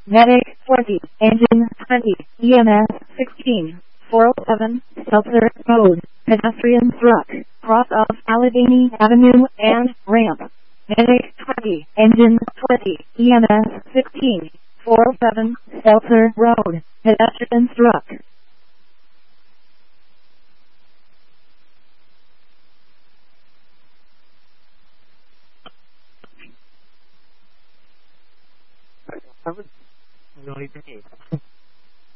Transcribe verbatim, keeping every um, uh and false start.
Medic twenty, Engine twenty, E M S sixteen, four oh seven, Seltzer Road, pedestrian struck, cross off Allegheny Avenue and ramp. Medic twenty, Engine twenty, E M S sixteen, four oh seven, Seltzer Road, pedestrian struck. That was really great.